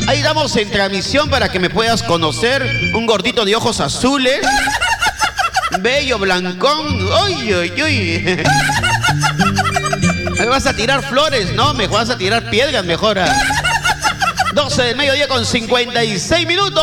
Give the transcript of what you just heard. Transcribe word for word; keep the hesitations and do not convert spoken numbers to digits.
Ahí estamos en transmisión para que me puedas conocer. Un gordito de ojos azules. Bello, blancón. Uy, uy, uy. ¿Me vas a tirar flores? No, me vas a tirar piedras mejor. doce del mediodía con cincuenta y seis minutos.